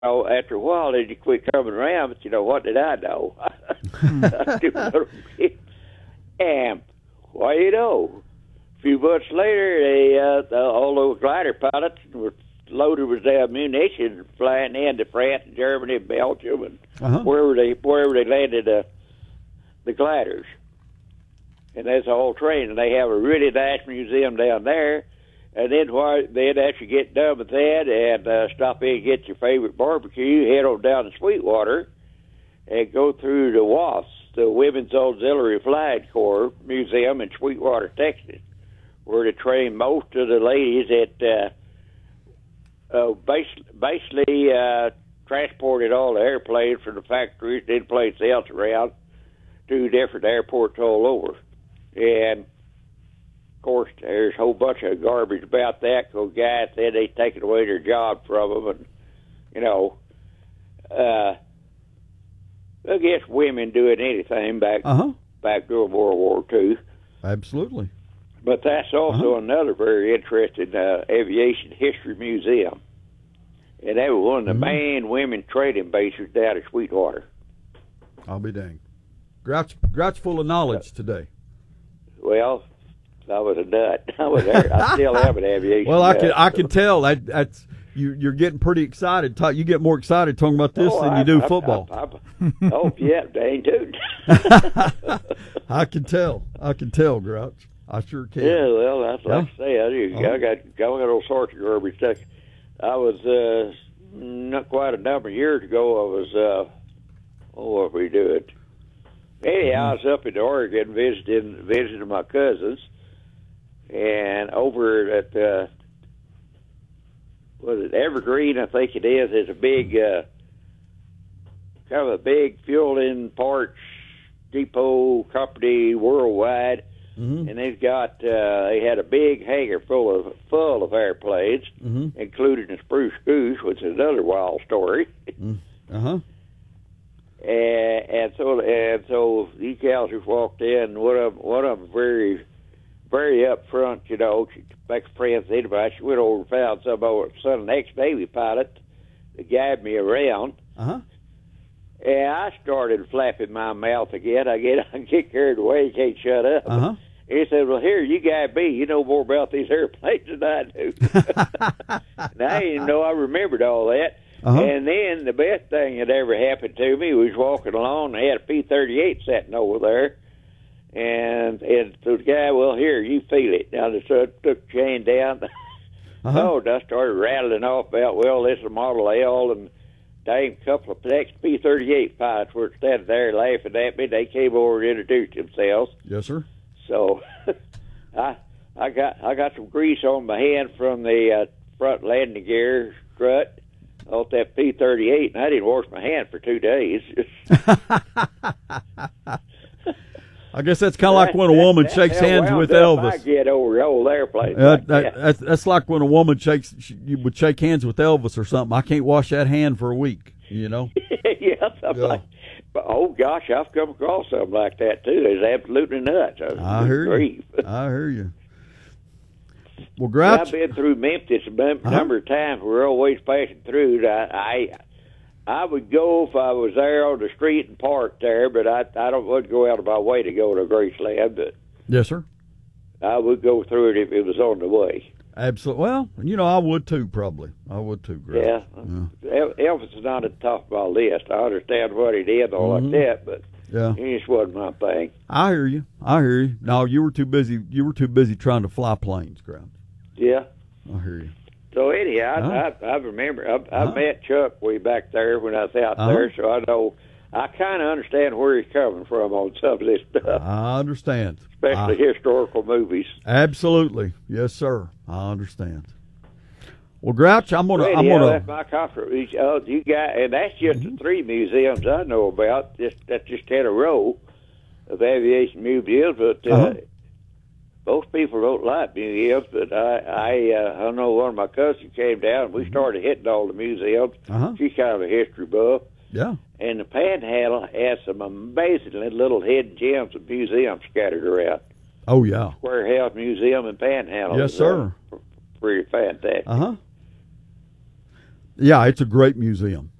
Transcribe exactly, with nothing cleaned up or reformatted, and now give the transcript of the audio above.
oh, after a while, then you quit coming around. But you know what did I know? I still little bit. And well, you know, a few months later, they uh, the, all those glider pilots were loaded with their ammunition, flying into France, and Germany, and Belgium, and uh-huh. wherever they wherever they landed uh, the gliders. And that's the whole train. And they have a really nice museum down there. And then while then after you get done with that and uh, stop in and get your favorite barbecue, head on down to Sweetwater and go through the W A F S, the Women's Auxiliary Flying Corps Museum in Sweetwater, Texas, where they train most of the ladies that uh, uh, basically, basically uh, transported all the airplanes from the factories, did place else around, to different airports all over. And of course, there's a whole bunch of garbage about that, because guys said they'd taken away their job from them, and, you know, uh, I guess women doing anything back uh-huh. back during World War Two. Absolutely. But that's also uh-huh. another very interesting uh, aviation history museum. And that was one of the mm-hmm. main women training bases down at Sweetwater. I'll be dang. Grouch, Grouch full of knowledge today. Well, I was a nut. I was there. I still have an aviation. Well, I nut, can I so. can tell that that's you. You're getting pretty excited. You get more excited talking about this oh, than I, you do I, football. I, I, I, oh yeah, dang dude. I can tell. I can tell, Grouch. I sure can. Yeah, well, that's yeah. like I say. I, do. Uh-huh. I got I got all sorts of garbage stuff. I was uh, not quite a number of years ago. I was uh, oh, what were we doing? Anyhow, mm-hmm. I was up in Oregon visiting visiting my cousins. And over at, uh, what is it, Evergreen, I think it is, there's a big, uh, kind of a big fueling parts depot company worldwide. Mm-hmm. And they've got, uh, they had a big hangar full of full of airplanes, mm-hmm. including the Spruce Goose, which is another wild story. Mm-hmm. Uh-huh. And, and so and so these gals just walked in. One of them, one of them very... very up front, you know, she makes friends with anybody. She went over and found some old son of an ex-Navy pilot that guided me around. Uh-huh. And I started flapping my mouth again. I get I get carried away, you can't shut up. Uh-huh. And he said, well, here, you guide me. You know more about these airplanes than I do. And I didn't know I remembered all that. Uh-huh. And then the best thing that ever happened to me was walking along, and they had a P thirty-eight sitting over there. And and so the guy, well, here, you feel it. Now, so I took the chain down. Uh-huh. Oh, and I started rattling off about, well, this is a Model L, and dang, a couple of next P thirty-eight pilots were standing there laughing at me. They came over and introduced themselves. Yes, sir. So I I got I got some grease on my hand from the uh, front landing gear strut off that P thirty-eight, and I didn't wash my hand for two days. I guess that's kind of like when a woman that, shakes that hands with up, Elvis. I get over old airplanes. Uh, like that, that. that's, that's like when a woman shakes, you would shake hands with Elvis or something. I can't wash that hand for a week, you know? Yeah, something Yeah. like. But oh gosh, I've come across something like that too. It's absolutely nuts. I hear you. I hear you. Well, Grouch, I've been through Memphis a number uh-huh. of times. We're always passing through. I, I I would go if I was there on the street and park there, but I I don't would go out of my way to go to Graceland. But yes, sir. I would go through it if it was on the way. Absolutely. Well, you know, I would too, probably. I would too, Grouch. Yeah. yeah. El- Elvis is not at the top of my list. I understand what he did and all mm-hmm. like that, but yeah. he just wasn't my thing. I hear you. I hear you. No, you were too busy. You were too busy trying to fly planes, Grouch. Yeah. I hear you. So anyhow, uh-huh. I, I, I remember I, I uh-huh. met Chuck way back there when I was out uh-huh. there, so I know I kind of understand where he's coming from on some of this stuff. I understand, Especially I, historical movies. Absolutely, yes, sir. I understand. Well, Grouch, I'm gonna. Well, I'm yeah, gonna. that's my conference. Oh, you got, and that's just mm-hmm. the three museums I know about. Just that's just ten a row of aviation museums, but uh, uh-huh. most people don't like museums. But I, I, uh, I know one of my cousins came down, and we started hitting all the museums. Uh-huh. She's kind of a history buff. Yeah. And the Panhandle has some amazing little hidden gems of museums scattered around. Oh yeah. Square House Museum and Panhandle. Yes, is, sir. Uh, pretty fantastic. Uh huh. Yeah, it's a great museum.